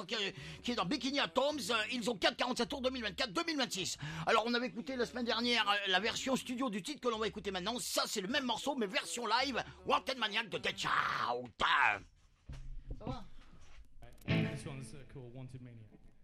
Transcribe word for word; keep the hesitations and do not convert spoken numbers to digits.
qui est, qui est dans Bikini Atoms. Ils ont quatre quarante-sept tours deux mille vingt-quatre deux mille vingt-six. Alors on avait écouté la semaine dernière la version studio du titre que l'on va écouter maintenant. Ça c'est le même morceau mais version live. Wanted Maniac de Dead Shout. Ça va? This one's uh, called Wanted Maniac.